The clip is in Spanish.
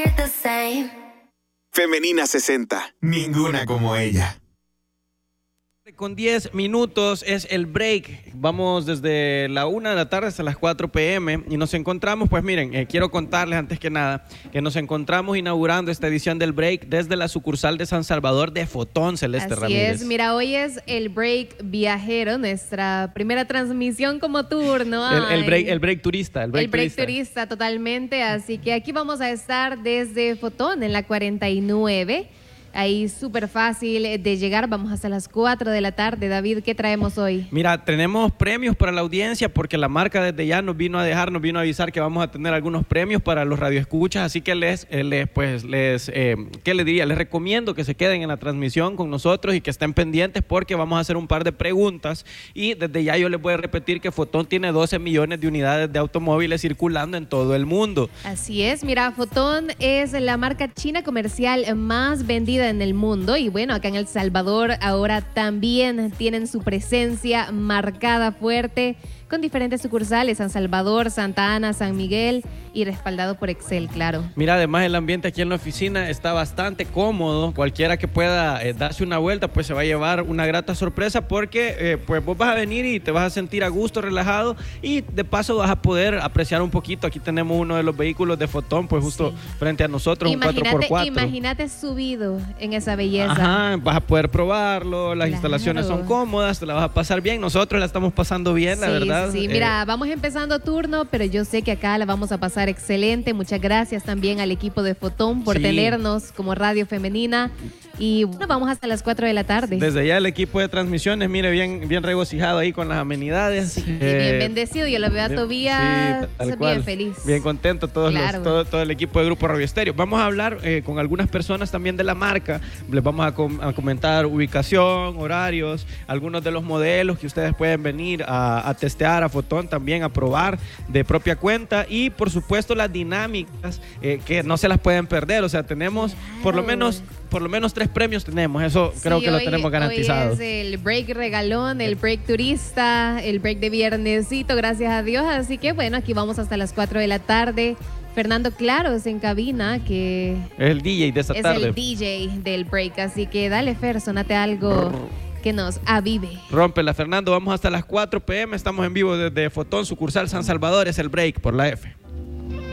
Femenina 60. Ninguna como ella. Con 10 minutos es el break. Vamos desde la 1 de la tarde hasta las 4 p.m. y nos encontramos, pues miren, quiero contarles antes que nada que nos encontramos inaugurando esta edición del break desde la sucursal de San Salvador de Fotón, Celeste Ramírez. Así es, mira, hoy es el break viajero, nuestra primera transmisión como tour, ¿no? El break turista. El break turista, totalmente. Así que aquí vamos a estar desde Fotón, en la 49. Ahí súper fácil de llegar, vamos hasta las 4 de la tarde. David, ¿qué traemos hoy? Mira, tenemos premios para la audiencia porque la marca desde ya nos vino a avisar que vamos a tener algunos premios para los radioescuchas, así que ¿qué le diría? Les recomiendo que se queden en la transmisión con nosotros y que estén pendientes porque vamos a hacer un par de preguntas y desde ya yo les voy a repetir que Fotón tiene 12 millones de unidades de automóviles circulando en todo el mundo. Así es, mira, Fotón es la marca china comercial más vendida en el mundo y bueno, acá en El Salvador ahora también tienen su presencia marcada fuerte con diferentes sucursales, San Salvador, Santa Ana, San Miguel y respaldado por Excel, claro. Mira, además el ambiente aquí en la oficina está bastante cómodo, cualquiera que pueda darse una vuelta pues se va a llevar una grata sorpresa porque pues vos vas a venir y te vas a sentir a gusto, relajado y de paso vas a poder apreciar un poquito. Aquí tenemos uno de los vehículos de Fotón pues justo frente a nosotros, un 4x4. Imagínate subido en esa belleza. Ajá, vas a poder probarlo, las instalaciones son cómodas, te la vas a pasar bien, nosotros la estamos pasando bien, la verdad. Sí, mira, vamos empezando turno, pero yo sé que acá la vamos a pasar excelente. Muchas gracias también al equipo de Fotón por tenernos como radio femenina. Y bueno, vamos hasta las 4 de la tarde. Desde ya el equipo de transmisiones, mire, bien regocijado ahí con las amenidades. Sí, bien bendecido. Yo lo veo a Tobías bien feliz. Bien contento, todo el equipo de Grupo Radio Estéreo. Vamos a hablar con algunas personas también de la marca. Les vamos a comentar ubicación, horarios, algunos de los modelos que ustedes pueden venir a testear a Fotón, también a probar de propia cuenta y por supuesto las dinámicas que no se las pueden perder. O sea, tenemos por lo menos 3 premios tenemos, eso creo que lo tenemos garantizado. Hoy es el break regalón, el break turista, el break de viernesito, gracias a Dios. Así que bueno, aquí vamos hasta las 4 de la tarde. Fernando Claros en cabina, que es el DJ de esta tarde. Es el DJ del break, así que dale, Fer, sonate algo que nos avive. Rómpela, Fernando, vamos hasta las 4 p.m. Estamos en vivo desde Fotón, sucursal San Salvador, es el break por la F.